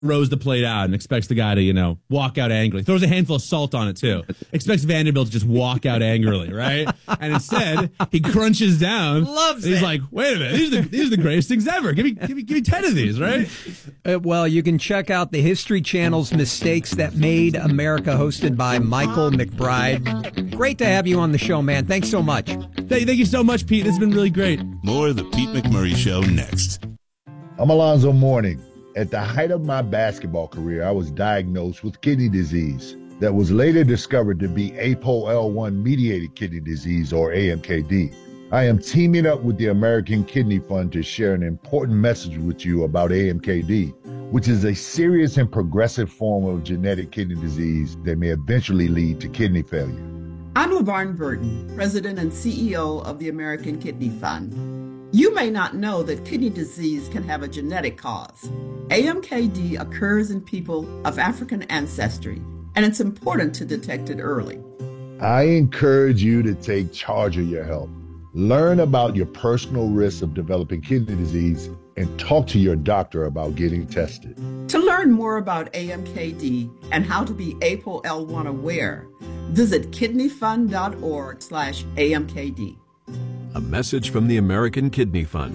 rows the plate out and expects the guy to, walk out angrily. Throws a handful of salt on it, too. Expects Vanderbilt to just walk out angrily, right? And instead, he crunches down. Loves it. He's it. like, wait a minute. These are the greatest things ever. Give me 10 of these, right? Well, you can check out the History Channel's Mistakes That Made America, hosted by Michael McBride. Great to have you on the show, man. Thanks so much. Thank you so much, Pete. It's been really great. More of the Pete McMurray Show next. I'm Alonzo Mourning. At the height of my basketball career, I was diagnosed with kidney disease that was later discovered to be APOL1-mediated kidney disease, or AMKD. I am teaming up with the American Kidney Fund to share an important message with you about AMKD, which is a serious and progressive form of genetic kidney disease that may eventually lead to kidney failure. I'm LaVarn Burton, President and CEO of the American Kidney Fund. You may not know that kidney disease can have a genetic cause. AMKD occurs in people of African ancestry, and it's important to detect it early. I encourage you to take charge of your health. Learn about your personal risks of developing kidney disease and talk to your doctor about getting tested. To learn more about AMKD and how to be APOL1 aware, visit kidneyfund.org/AMKD. A message from the American Kidney Fund.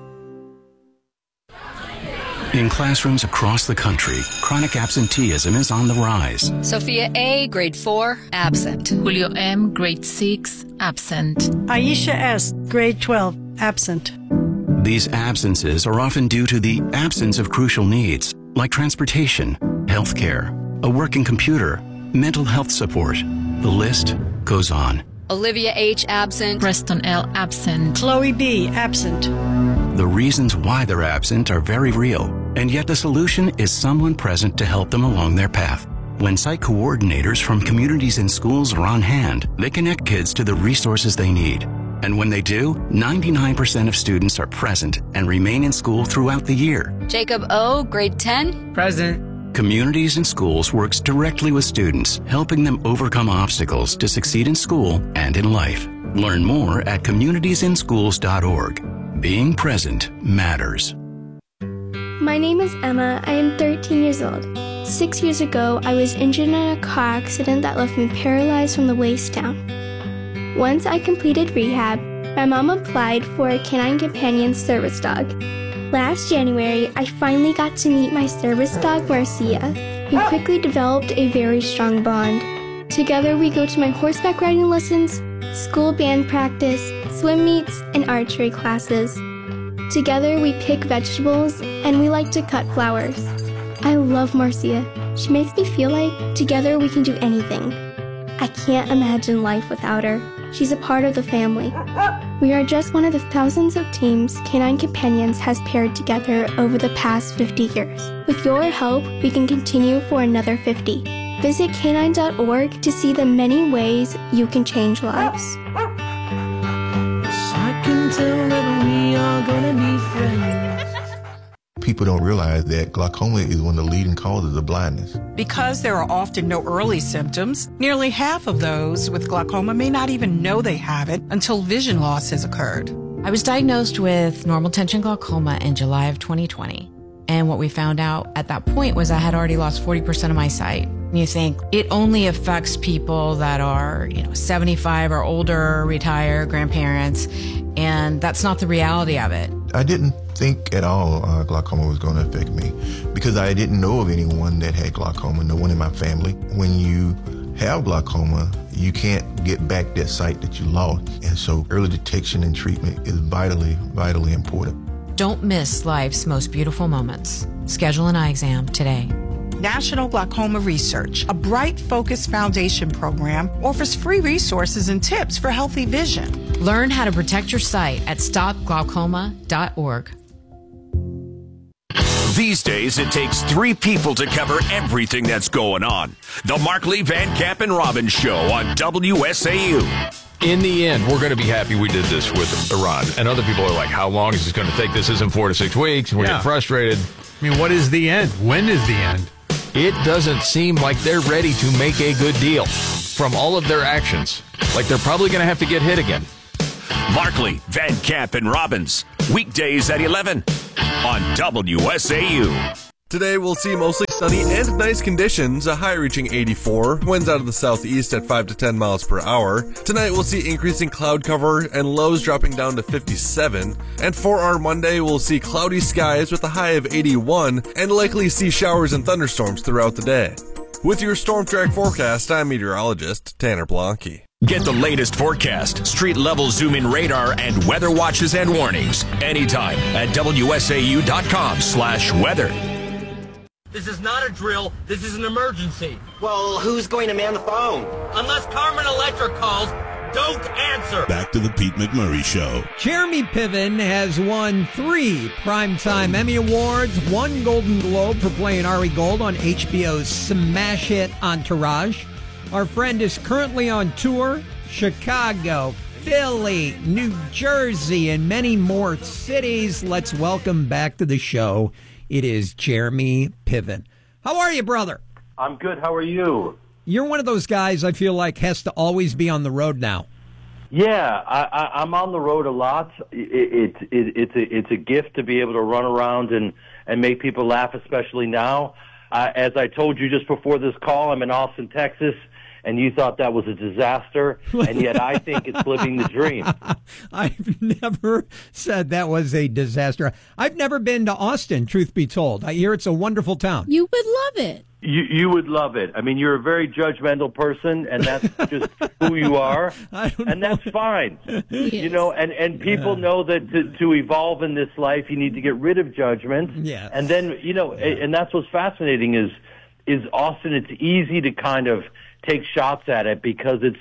In classrooms across the country, chronic absenteeism is on the rise. Sophia A., grade 4, absent. Julio M., grade 6, absent. Aisha S., grade 12, absent. These absences are often due to the absence of crucial needs, like transportation, health care, a working computer, mental health support. The list goes on. Olivia H., absent. Preston L., absent. Chloe B., absent. The reasons why they're absent are very real, and yet the solution is someone present to help them along their path. When site coordinators from communities and schools are on hand, they connect kids to the resources they need. And when they do, 99% of students are present and remain in school throughout the year. Jacob O., grade 10. Present. Communities and Schools works directly with students, helping them overcome obstacles to succeed in school and in life. Learn more at communitiesinschools.org. Being present matters. My name is Emma. I am 13 years old. 6 years ago, I was injured in a car accident that left me paralyzed from the waist down. Once I completed rehab, my mom applied for a Canine Companion service dog. Last January, I finally got to meet my service dog, Marcia. We quickly developed a very strong bond. Together, we go to my horseback riding lessons, school band practice, swim meets, and archery classes. Together, we pick vegetables, and we like to cut flowers. I love Marcia. She makes me feel like together we can do anything. I can't imagine life without her. She's a part of the family. We are just one of the thousands of teams Canine Companions has paired together over the past 50 years. With your help, we can continue for another 50. Visit canine.org to see the many ways you can change lives. I can tell that we are gonna be friends. People don't realize that glaucoma is one of the leading causes of blindness. Because there are often no early symptoms, nearly half of those with glaucoma may not even know they have it until vision loss has occurred. I was diagnosed with normal tension glaucoma in July of 2020. And what we found out at that point was I had already lost 40% of my sight. And you think it only affects people that are, 75 or older, retired, grandparents, and that's not the reality of it. I didn't think at all glaucoma was going to affect me because I didn't know of anyone that had glaucoma, no one in my family. When you have glaucoma, you can't get back that sight that you lost. And so early detection and treatment is vitally, vitally important. Don't miss life's most beautiful moments. Schedule an eye exam today. National Glaucoma Research, a Bright Focus Foundation program, offers free resources and tips for healthy vision. Learn how to protect your sight at stopglaucoma.org. These days, it takes 3 people to cover everything that's going on. The Markley, Van Camp, and Robbins Show on WSAU. In the end, we're going to be happy we did this with Iran. And other people are like, how long is this going to take? This isn't 4 to 6 weeks. We're getting frustrated. I mean, what is the end? When is the end? It doesn't seem like they're ready to make a good deal from all of their actions. Like they're probably going to have to get hit again. Markley, Van Camp, and Robbins. Weekdays at 11 on WSAU. Today we'll see mostly sunny and nice conditions, a high reaching 84, winds out of the southeast at 5 to 10 miles per hour. Tonight we'll see increasing cloud cover and lows dropping down to 57. And for our Monday we'll see cloudy skies with a high of 81 and likely see showers and thunderstorms throughout the day. With your Storm Track forecast, I'm meteorologist Tanner Blanke. Get the latest forecast, street-level zoom-in radar, and weather watches and warnings anytime at WSAU.com/weather. This is not a drill. This is an emergency. Well, who's going to man the phone? Unless Carmen Electric calls, don't answer. Back to the Pete McMurray Show. Jeremy Piven has won 3 Primetime Emmy Awards, 1 Golden Globe for playing Ari Gold on HBO's smash hit Entourage. Our friend is currently on tour, Chicago, Philly, New Jersey, and many more cities. Let's welcome back to the show. It is Jeremy Piven. How are you, brother? I'm good. How are you? You're one of those guys I feel like has to always be on the road now. Yeah, I'm on the road a lot. It's a gift to be able to run around and make people laugh, especially now. As I told you just before this call, I'm in Austin, Texas, and you thought that was a disaster, and yet I think it's living the dream. I've never said that was a disaster. I've never been to Austin, truth be told. I hear it's a wonderful town. You would love it. You would love it. I mean, you're a very judgmental person, and that's just who you are, and that's fine. Yes. You know, and people know that to evolve in this life, you need to get rid of judgment. Yes. And then, you know, and that's what's fascinating is Austin, it's easy to kind of take shots at it because it's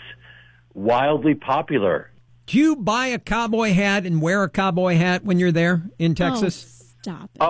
wildly popular. Do you buy a cowboy hat and wear a cowboy hat when you're there in Texas? Stop it.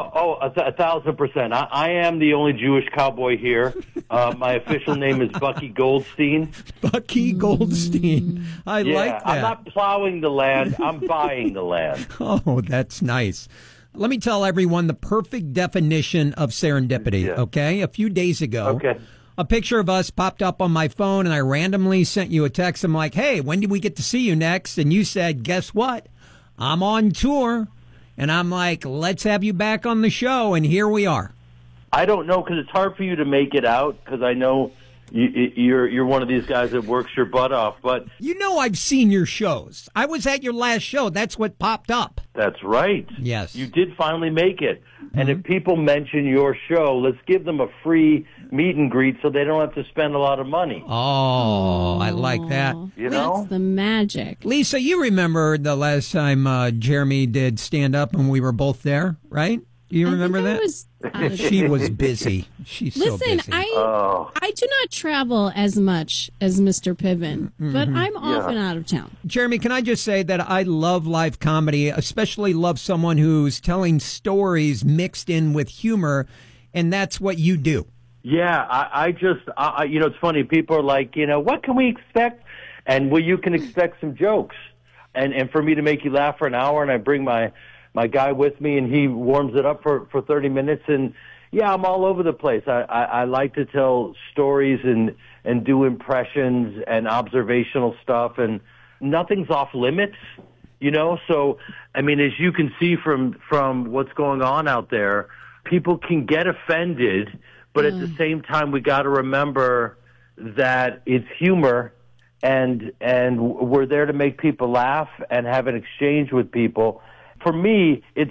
1,000%. I am the only Jewish cowboy here. My official name is Bucky Goldstein. Bucky Goldstein. I like that. I'm not plowing the land. I'm buying the land. Oh, that's nice. Let me tell everyone the perfect definition of serendipity, okay? A few days ago, a picture of us popped up on my phone, and I randomly sent you a text. I'm like, hey, when do we get to see you next? And you said, guess what? I'm on tour. And I'm like, let's have you back on the show, and here we are. I don't know, because it's hard for you to make it out, because I know you're one of these guys that works your butt off. But you know I've seen your shows. I was at your last show. That's what popped up. That's right. Yes. You did finally make it. Mm-hmm. And if people mention your show, let's give them a free meet and greet so they don't have to spend a lot of money. Oh, I like that. You know? That's the magic. Lisa, you remember the last time Jeremy did stand-up and we were both there, right? Do you remember that? She was busy. She's so busy. Listen, I do not travel as much as Mr. Piven, but I'm often out of town. Jeremy, can I just say that I love live comedy, especially love someone who's telling stories mixed in with humor, and that's what you do. Yeah, I just, you know, it's funny. People are like, you know, what can we expect? And well, you can expect some jokes. And for me to make you laugh for an hour, and I bring my guy with me, and he warms it up for 30 minutes. And, yeah, I'm all over the place. I like to tell stories and do impressions and observational stuff, and nothing's off limits, you know? So, I mean, as you can see from what's going on out there, people can get offended, but at the same time, we got to remember that it's humor, and we're there to make people laugh and have an exchange with people. For me, it's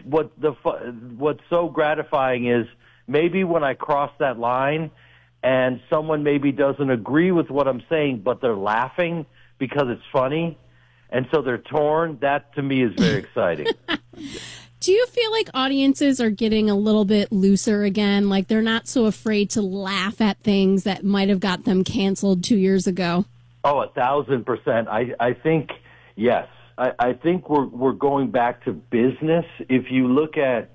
what's so gratifying is maybe when I cross that line and someone maybe doesn't agree with what I'm saying, but they're laughing because it's funny, and so they're torn. That, to me, is very exciting. Do you feel like audiences are getting a little bit looser again? Like they're not so afraid to laugh at things that might have got them canceled 2 years ago? Oh, 1,000%. I think, yes. I think we're going back to business. If you look at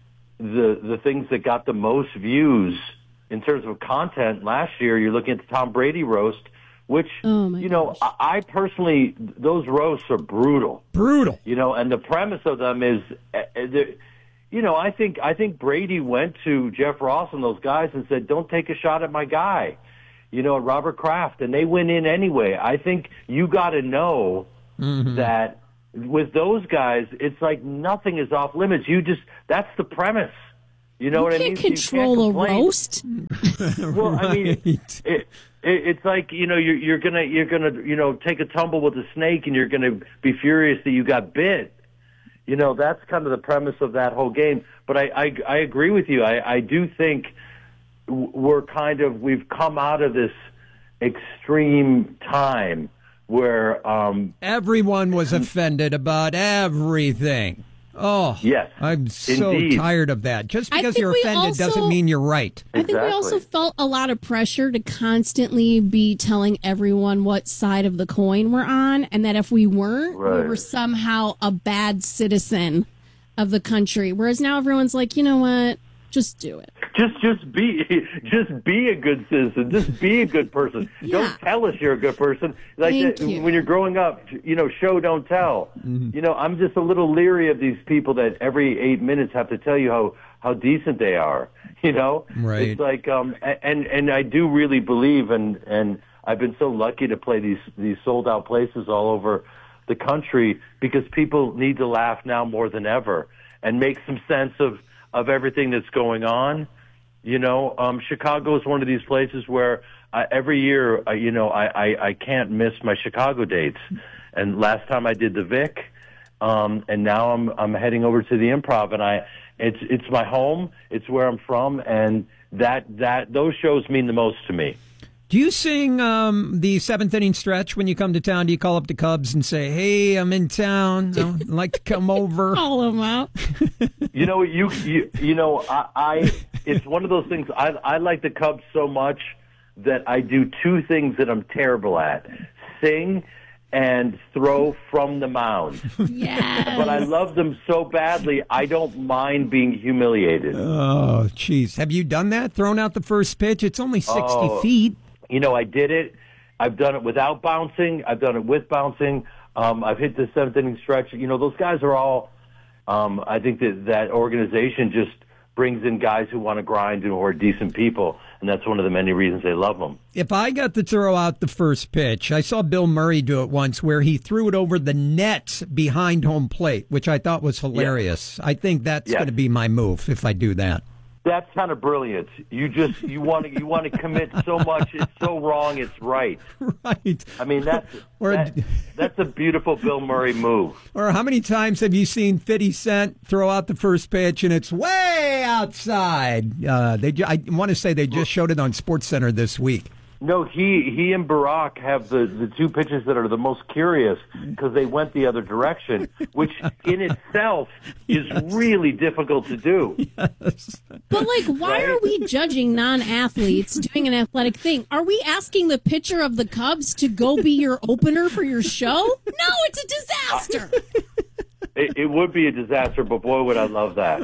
the things that got the most views in terms of content last year, you're looking at the Tom Brady roast, which, you know, I personally, those roasts are brutal. Brutal. You know, and the premise of them is, you know, I think Brady went to Jeff Ross and those guys and said, don't take a shot at my guy, you know, at Robert Kraft, and they went in anyway. I think you got to know that with those guys, it's like nothing is off limits. That's the premise. You know what I mean? You can't control a roast. Well, I mean, it's like, you know, you're gonna you know, take a tumble with a snake, and you're gonna be furious that you got bit. You know, that's kind of the premise of that whole game. But I agree with you. I do think we've come out of this extreme time where everyone was offended about everything. Oh, yes, I'm so tired of that. Just because you're offended doesn't mean you're right. I think we also felt a lot of pressure to constantly be telling everyone what side of the coin we're on, and that if we weren't, we were somehow a bad citizen of the country. Whereas now everyone's like, you know what? Just do it. Just be a good citizen. Just be a good person. Yeah. Don't tell us you're a good person. Like when you're growing up, you know, show don't tell. Mm-hmm. You know, I'm just a little leery of these people that every 8 minutes have to tell you how decent they are. You know, right? It's like and I do really believe, and I've been so lucky to play these sold out places all over the country because people need to laugh now more than ever and make some sense of everything that's going on. You know, Chicago is one of these places where every year, you know, I can't miss my Chicago dates. And last time I did the Vic, and now I'm heading over to the Improv, and it's my home, it's where I'm from, and those shows mean the most to me. Do you sing the seventh inning stretch when you come to town? Do you call up the Cubs and say, "Hey, I'm in town. I'd like to come over"? Call them out. You know, you know, I it's one of those things. I like the Cubs so much that I do two things that I'm terrible at: sing and throw from the mound. Yes. But I love them so badly, I don't mind being humiliated. Oh, jeez. Have you done that? Thrown out the first pitch? It's only 60 feet. You know, I did it. I've done it without bouncing. I've done it with bouncing. I've hit the seventh inning stretch. You know, those guys are all, I think that organization just brings in guys who want to grind and who are decent people, and that's one of the many reasons they love them. If I got to throw out the first pitch, I saw Bill Murray do it once where he threw it over the net behind home plate, which I thought was hilarious. I think that's going to be my move if I do that. That's kind of brilliant. You want to commit so much. It's so wrong. It's right. Right. I mean, that's a beautiful Bill Murray move. Or how many times have you seen 50 Cent throw out the first pitch and it's way outside? I want to say they just showed it on SportsCenter this week. No, he and Barack have the two pitches that are the most curious because they went the other direction, which in itself is really difficult to do. Yes. But, like, why are we judging non-athletes doing an athletic thing? Are we asking the pitcher of the Cubs to go be your opener for your show? No, it's a disaster. It would be a disaster, but boy, would I love that.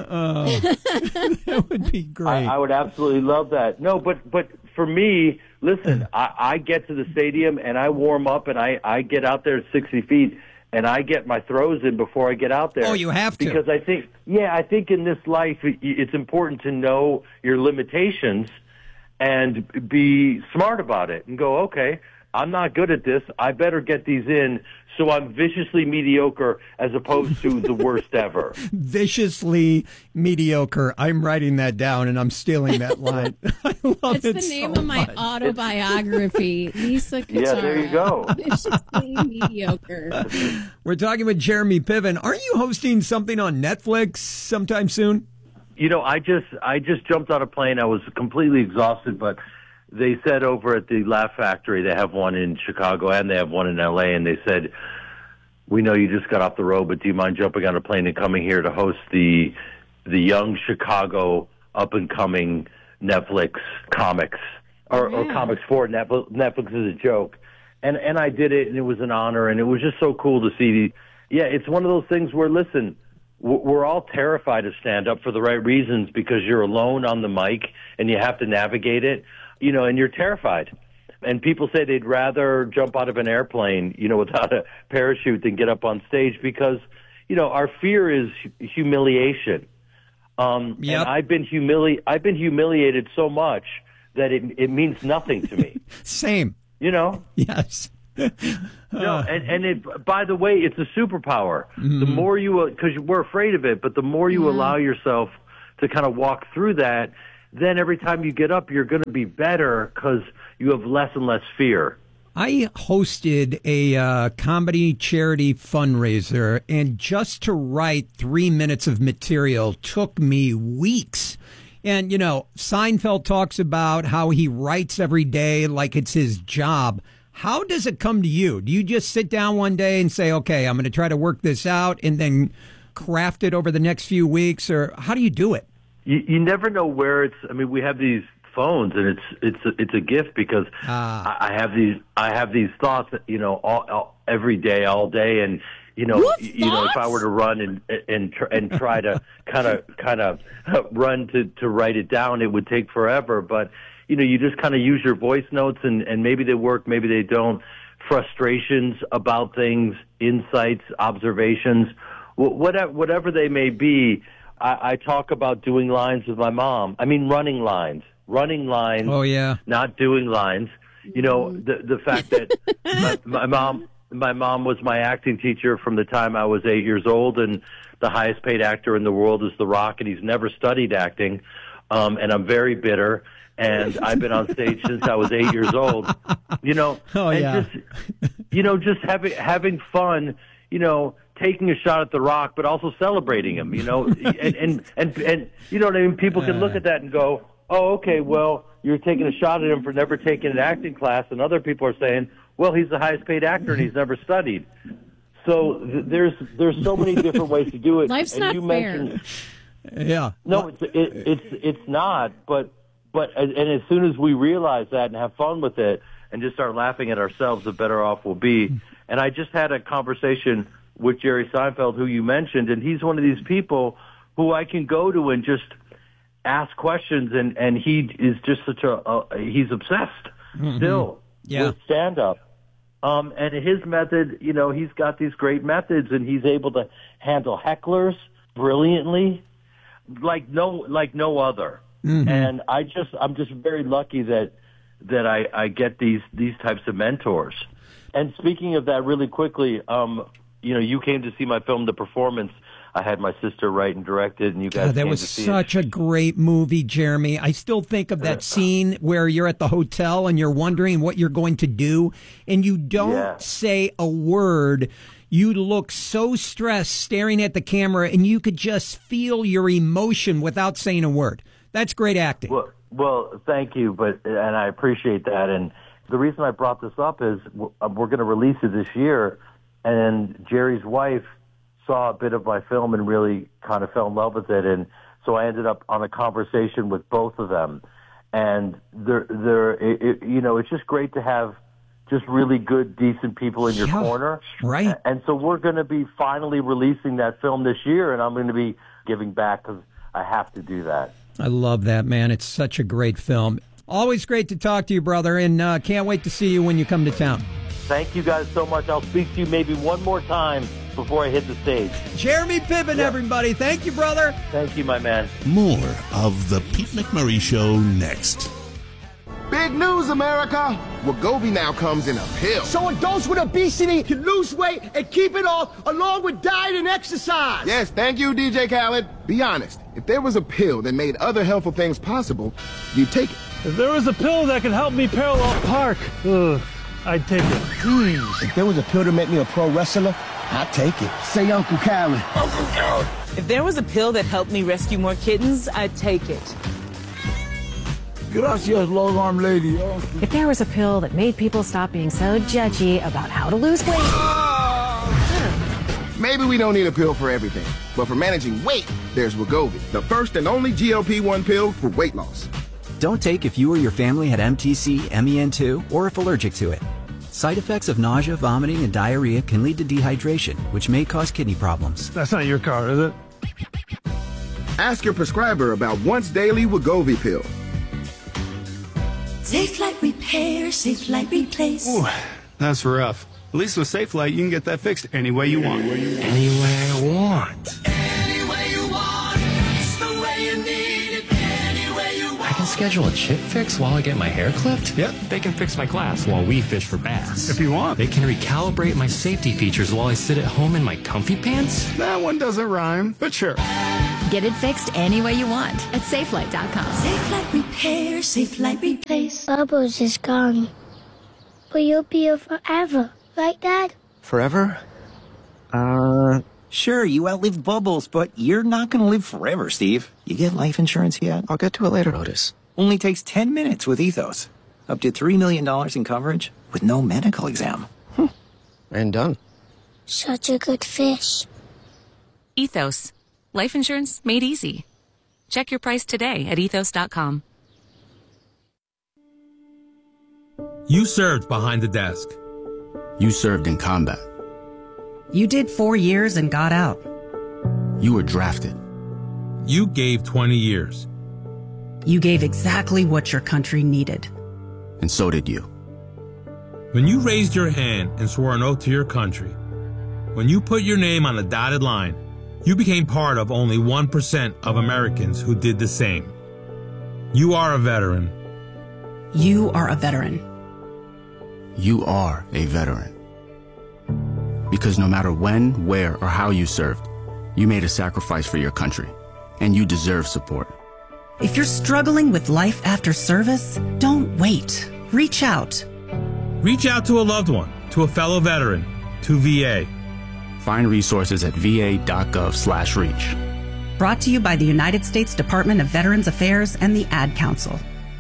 That would be great. I would absolutely love that. No, but for me, listen, I get to the stadium and I warm up and I get out there at 60 feet and I get my throws in before I get out there. Oh, you have to. Because I think in this life it's important to know your limitations and be smart about it and go, okay, I'm not good at this. I better get these in so I'm viciously mediocre as opposed to the worst ever. Viciously mediocre. I'm writing that down and I'm stealing that line. I love it's the name of my autobiography, Lisa Kutara. Yeah, there you go. Viciously mediocre. We're talking with Jeremy Piven. Aren't you hosting something on Netflix sometime soon? You know, I just jumped on a plane. I was completely exhausted, but they said over at the Laugh Factory, they have one in Chicago and they have one in L.A., and they said, we know you just got off the road, but do you mind jumping on a plane and coming here to host the young Chicago up-and-coming Netflix comics, or comics for Netflix. Netflix is a joke. And I did it, and it was an honor, and it was just so cool to see. It's one of those things where, listen, we're all terrified of stand-up for the right reasons because you're alone on the mic, and you have to navigate it. You know, and you're terrified. And people say they'd rather jump out of an airplane, you know, without a parachute than get up on stage because, you know, our fear is humiliation. And I've been humiliated so much that it means nothing to me. Same. You know? Yes. No, and by the way, it's a superpower. Mm-hmm. The more because we're afraid of it, but the more you allow yourself to kind of walk through that, then every time you get up, you're going to be better because you have less and less fear. I hosted a comedy charity fundraiser, and just to write 3 minutes of material took me weeks. And, you know, Seinfeld talks about how he writes every day like it's his job. How does it come to you? Do you just sit down one day and say, okay, I'm going to try to work this out and then craft it over the next few weeks? Or how do you do it? You never know where it's. I mean, we have these phones, and it's a gift because I have these thoughts, you know, all every day, all day, and you know, if I were to run and try to kind of run to write it down, it would take forever. But you know, you just kind of use your voice notes, and maybe they work, maybe they don't. Frustrations about things, insights, observations, whatever they may be. I talk about doing lines with my mom. I mean, running lines. Oh yeah. Not doing lines. You know, the fact that my mom was my acting teacher from the time I was 8 years old, and the highest paid actor in the world is The Rock, and he's never studied acting. And I'm very bitter, and I've been on stage since I was 8 years old. You know, just having fun, you know, taking a shot at The Rock, but also celebrating him, you know, and you know what I mean? People can look at that and go, oh, okay, well, you're taking a shot at him for never taking an acting class, and other people are saying, well, he's the highest paid actor and he's never studied. So there's so many different ways to do it. Life's not fair. Yeah. No, it's not, but as soon as we realize that and have fun with it and just start laughing at ourselves, the better off we'll be. And I just had a conversation with Jerry Seinfeld, who you mentioned, and he's one of these people who I can go to and just ask questions, and he is just he's obsessed still with stand-up. And his method, you know, he's got these great methods, and he's able to handle hecklers brilliantly, like no other. And I'm just very lucky that I get these types of mentors. And speaking of that, really quickly, you know, you came to see my film, The Performance. I had my sister write and direct it, and you guys that was such a great movie, Jeremy. I still think of that scene where you're at the hotel and you're wondering what you're going to do, and you don't say a word. You look so stressed staring at the camera, and you could just feel your emotion without saying a word. That's great acting. Well, thank you, and I appreciate that. And the reason I brought this up is we're going to release it this year, and Jerry's wife saw a bit of my film and really kind of fell in love with it, and so I ended up on a conversation with both of them. And you know, it's just great to have just really good, decent people in your corner. Right. And so we're going to be finally releasing that film this year, and I'm going to be giving back because I have to do that. I love that, man. It's such a great film. Always great to talk to you, brother, and can't wait to see you when you come to town. Thank you guys so much. I'll speak to you maybe one more time before I hit the stage. Jeremy Piven, everybody. Thank you, brother. Thank you, my man. More of The Pete McMurray Show next. Big news, America! Wegovy now comes in a pill. So adults with obesity can lose weight and keep it off along with diet and exercise. Yes, thank you, DJ Khaled. Be honest, if there was a pill that made other helpful things possible, you'd take it. If there was a pill that could help me parallel park, I'd take it. If there was a pill to make me a pro wrestler, I'd take it. Say Uncle Khaled. Uncle Khaled. If there was a pill that helped me rescue more kittens, I'd take it. Gracias, long-arm lady. If there was a pill that made people stop being so judgy about how to lose weight. Maybe we don't need a pill for everything, but for managing weight, there's Wegovy, the first and only GLP-1 pill for weight loss. Don't take if you or your family had MTC, MEN2, or if allergic to it. Side effects of nausea, vomiting, and diarrhea can lead to dehydration, which may cause kidney problems. That's not your car, is it? Ask your prescriber about once daily Wegovy pill. Safe Light Repair, Safe Light Replace. Ooh, that's rough. At least with Safe Light, you can get that fixed any way you want. Any way I want. Any way you want. It's the way you need it. Any way you want. I can schedule a chip fix while I get my hair clipped? Yep. They can fix my glass while we fish for bass. If you want. They can recalibrate my safety features while I sit at home in my comfy pants? That one doesn't rhyme, but sure. Get it fixed any way you want at Safelight.com. Safelite Repair, Safelite Replace. Bubbles is gone. But you'll be here forever, right, Dad? Forever? Sure, you outlived Bubbles, but you're not gonna live forever, Steve. You get life insurance yet? I'll get to it later, Otis. Only takes 10 minutes with Ethos. Up to $3 million in coverage with no medical exam. And done. Such a good fish. Ethos. Life insurance made easy. Check your price today at ethos.com. You served behind the desk. You served in combat. You did 4 years and got out. You were drafted. You gave 20 years. You gave exactly what your country needed. And so did you. When you raised your hand and swore an oath to your country, when you put your name on the dotted line, you became part of only 1% of Americans who did the same. You are a veteran. You are a veteran. You are a veteran. Because no matter when, where, or how you served, you made a sacrifice for your country, and you deserve support. If you're struggling with life after service, don't wait. Reach out. Reach out to a loved one, to a fellow veteran, to VA. Find resources at va.gov/reach. Brought to you by the United States Department of Veterans Affairs and the Ad Council.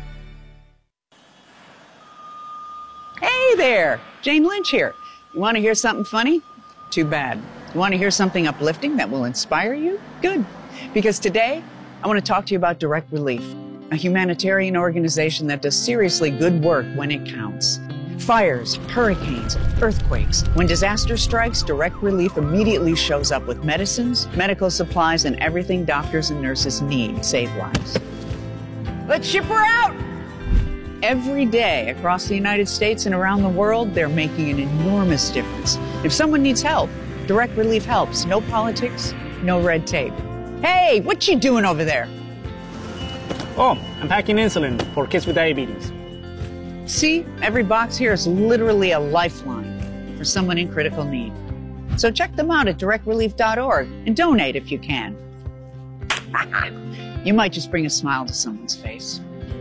Hey there, Jane Lynch here. You want to hear something funny? Too bad. You want to hear something uplifting that will inspire you? Good. Because today, I want to talk to you about Direct Relief, a humanitarian organization that does seriously good work when it counts. Fires, hurricanes, earthquakes. When disaster strikes, Direct Relief immediately shows up with medicines, medical supplies, and everything doctors and nurses need to save lives. Let's ship her out! Every day across the United States and around the world, they're making an enormous difference. If someone needs help, Direct Relief helps. No politics, no red tape. Hey, what you doing over there? Oh, I'm packing insulin for kids with diabetes. See, every box here is literally a lifeline for someone in critical need. So check them out at directrelief.org and donate if you can. You might just bring a smile to someone's face.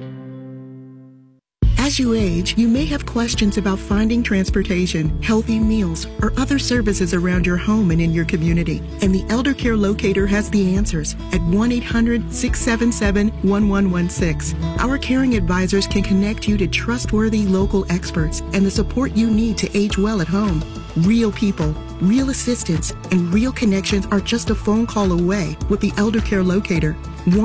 As you age, you may have questions about finding transportation, healthy meals, or other services around your home and in your community. And the Elder Care Locator has the answers at 1-800-677-1116. Our caring advisors can connect you to trustworthy local experts and the support you need to age well at home. Real people, real assistance, and real connections are just a phone call away with the Elder Care Locator.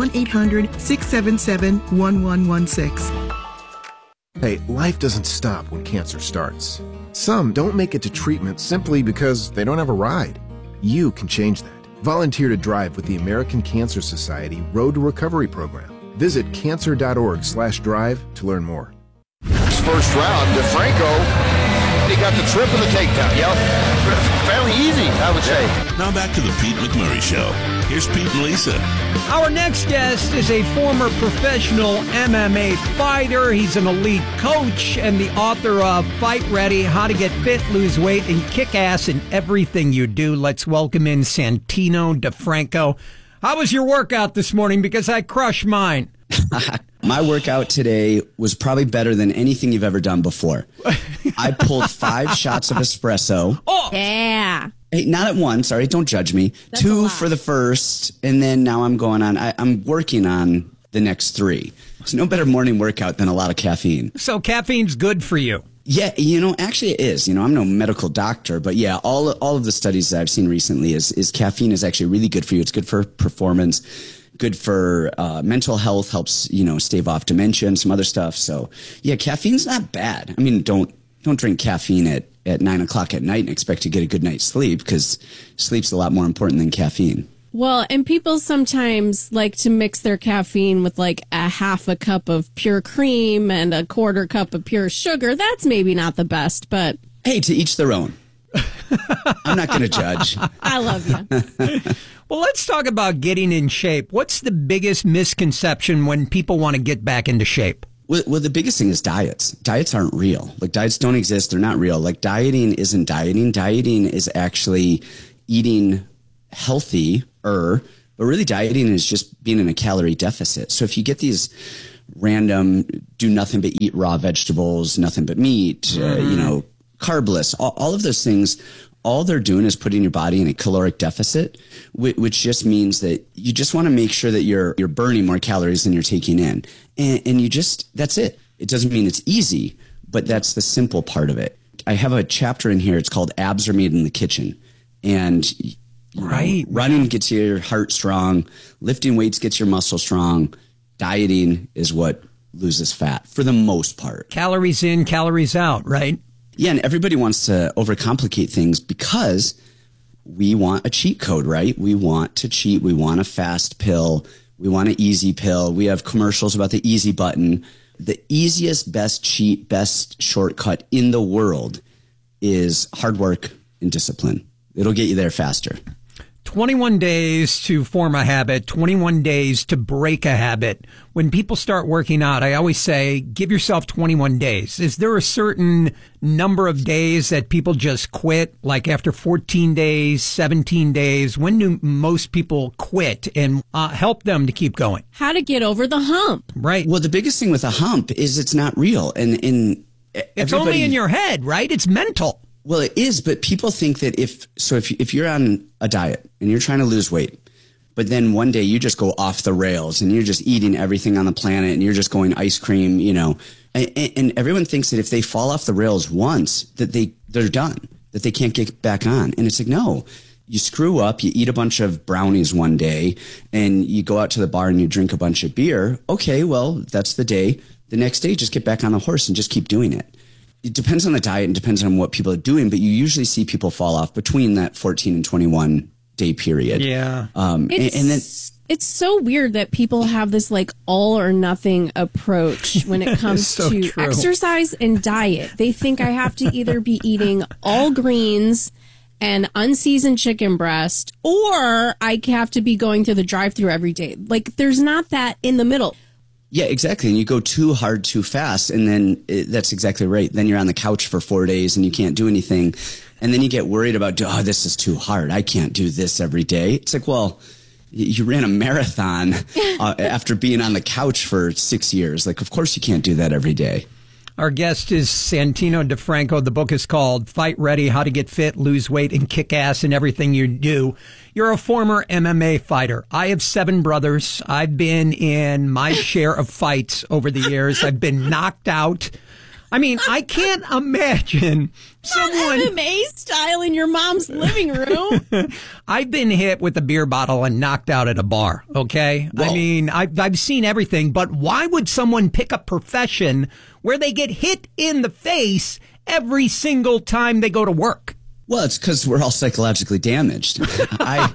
1-800-677-1116. Hey, life doesn't stop when cancer starts. Some don't make it to treatment simply because they don't have a ride. You can change that. Volunteer to drive with the American Cancer Society Road to Recovery program. Visit cancer.org/drive to learn more. First round, DeFranco, he got the trip and the takedown. Yep, fairly easy, I would say. Now back to the Pete McMurray Show. Here's Pete and Lisa. Our next guest is a former professional MMA fighter. He's an elite coach and the author of Fight Ready, How to Get Fit, Lose Weight, and Kick Ass in Everything You Do. Let's welcome in Santino DeFranco. How was your workout this morning? Because I crushed mine. My workout today was probably better than anything you've ever done before. I pulled 5 shots of espresso. Oh, yeah. Hey, not at once. All right, don't judge me. That's 2 for the first, and then now I'm going on. I'm working on the next 3. It's no better morning workout than a lot of caffeine. So caffeine's good for you. Yeah, actually it is. I'm no medical doctor, but yeah, all of the studies that I've seen recently is caffeine is actually really good for you. It's good for performance, good for mental health, helps, stave off dementia and some other stuff. So yeah, caffeine's not bad. I mean, don't drink caffeine at 9 o'clock at night and expect to get a good night's sleep, because sleep's a lot more important than caffeine. Well, and people sometimes like to mix their caffeine with like a half a cup of pure cream and a quarter cup of pure sugar. That's maybe not the best, but... Hey, to each their own. I'm not going to judge. I love you. Well, let's talk about getting in shape. What's the biggest misconception when people want to get back into shape? Well, the biggest thing is diets. Diets aren't real. Like, diets don't exist. They're not real. Like, dieting isn't dieting. Dieting is actually eating healthier But really dieting is just being in a calorie deficit. So if you get these random, do nothing but eat raw vegetables, nothing but meat, carbless, all of those things, all they're doing is putting your body in a caloric deficit, which just means that you just want to make sure that you're burning more calories than you're taking in. And that's it. It doesn't mean it's easy, but that's the simple part of it. I have a chapter in here. It's called Abs Are Made in the Kitchen. And running gets your heart strong. Lifting weights gets your muscle strong. Dieting is what loses fat for the most part. Calories in, calories out, right? Yeah, and everybody wants to overcomplicate things because we want a cheat code, right? We want to cheat. We want a fast pill. We want an easy pill. We have commercials about the easy button. The easiest, best cheat, best shortcut in the world is hard work and discipline. It'll get you there faster. 21 days to form a habit, 21 days to break a habit. When people start working out, I always say, give yourself 21 days. Is there a certain number of days that people just quit? Like after 14 days, 17 days, when do most people quit, and help them to keep going? How to get over the hump. Right. Well, the biggest thing with a hump is it's not real. And it's only in your head, right? It's mental. Well, it is, but people think that if you're on a diet and you're trying to lose weight, but then one day you just go off the rails and you're just eating everything on the planet and you're just going ice cream, and everyone thinks that if they fall off the rails once, that they're done, that they can't get back on. And it's like, no, you screw up, you eat a bunch of brownies one day and you go out to the bar and you drink a bunch of beer. Okay, well, that's the day. The next day, just get back on the horse and just keep doing it. It depends on the diet and depends on what people are doing, but you usually see people fall off between that 14 and 21 day period. Yeah. It's so weird that people have this like all or nothing approach when it comes to exercise and diet. They think I have to either be eating all greens and unseasoned chicken breast, or I have to be going to the drive-thru every day. Like there's not that in the middle. Yeah, exactly. And you go too hard, too fast. And then that's exactly right. Then you're on the couch for 4 days and you can't do anything. And then you get worried about, this is too hard. I can't do this every day. It's like, well, you ran a marathon after being on the couch for 6 years. Like, of course you can't do that every day. Our guest is Santino DeFranco. The book is called Fight Ready, How to Get Fit, Lose Weight, and Kick Ass in Everything You Do. You're a former MMA fighter. I have 7 brothers. I've been in my share of fights over the years. I've been knocked out. I mean, I can't imagine someone MMA style in your mom's living room. I've been hit with a beer bottle and knocked out at a bar. Okay. Whoa. I mean, I've seen everything, but why would someone pick a profession where they get hit in the face every single time they go to work? Well, it's because we're all psychologically damaged. I'm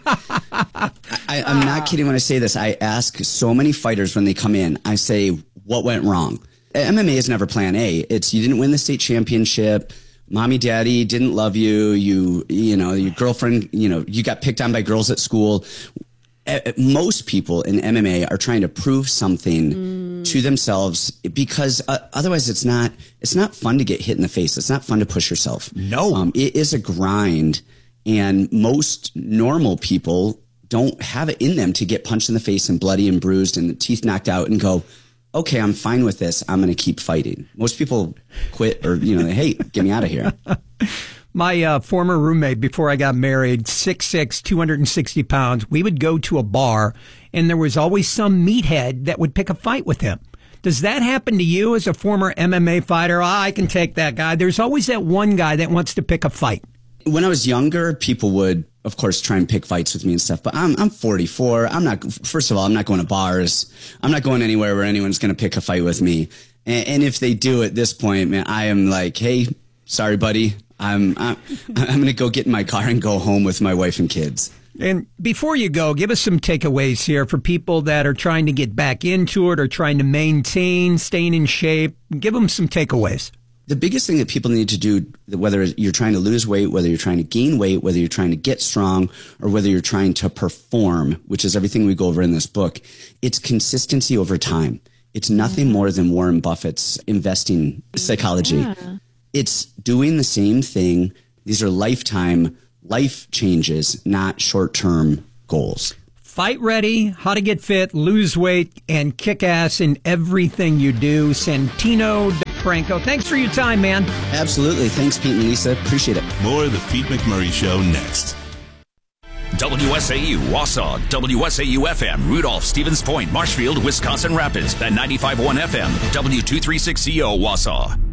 not kidding when I say this. I ask so many fighters when they come in, I say, what went wrong? MMA is never plan A. It's you didn't win the state championship. Mommy, daddy didn't love you. Your girlfriend, you got picked on by girls at school. Most people in MMA are trying to prove something to themselves because otherwise it's not fun to get hit in the face. It's not fun to push yourself. No. It is a grind, and most normal people don't have it in them to get punched in the face and bloody and bruised and the teeth knocked out and go, okay, I'm fine with this. I'm going to keep fighting. Most people quit or, hey, get me out of here. My former roommate, before I got married, 6'6", 260 pounds, we would go to a bar, and there was always some meathead that would pick a fight with him. Does that happen to you as a former MMA fighter? I can take that guy. There's always that one guy that wants to pick a fight. When I was younger, people would, of course, try and pick fights with me and stuff. But I'm 44. First of all, I'm not going to bars. I'm not going anywhere where anyone's going to pick a fight with me. And if they do at this point, man, I am like, hey, sorry, buddy. I'm going to go get in my car and go home with my wife and kids. And before you go, give us some takeaways here for people that are trying to get back into it or trying to maintain, staying in shape. Give them some takeaways. The biggest thing that people need to do, whether you're trying to lose weight, whether you're trying to gain weight, whether you're trying to get strong, or whether you're trying to perform, which is everything we go over in this book, it's consistency over time. It's nothing more than Warren Buffett's investing psychology. Yeah. It's doing the same thing. These are life changes, not short-term goals. Fight Ready, how to get fit, lose weight, and kick ass in everything you do. Santino DeFranco. Thanks for your time, man. Absolutely. Thanks, Pete and Lisa. Appreciate it. More of the Pete McMurray Show next. WSAU, Wausau, WSAU-FM, Rudolph, Stevens Point, Marshfield, Wisconsin Rapids, and 95.1 FM, W236CO, Wausau.